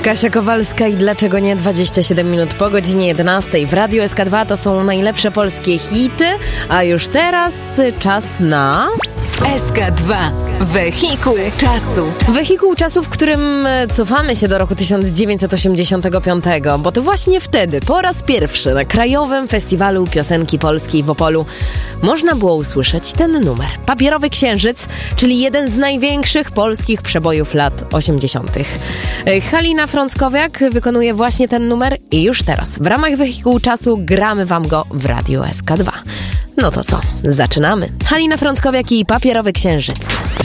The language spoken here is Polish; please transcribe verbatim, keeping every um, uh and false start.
Kasia Kowalska i Dlaczego nie? dwadzieścia siedem minut po godzinie jedenastej. W Radiu S K dwa to są najlepsze polskie hity, a już teraz czas na... S K dwa. Wehikuł czasu. Wehikuł czasu, w którym cofamy się do roku tysiąc dziewięćset osiemdziesiątego piątego, bo to właśnie wtedy, po raz pierwszy na Krajowym Festiwalu Piosenki Polskiej w Opolu można było usłyszeć ten numer. Papierowy Księżyc, czyli jeden z największych polskich przebojów lat osiemdziesiątych. Halina Frąckowiak wykonuje właśnie ten numer i już teraz w ramach Wehikułu czasu gramy wam go w Radiu S K dwa. No to co? Zaczynamy. Halina Frąckowiak i Papierowy Księżyc.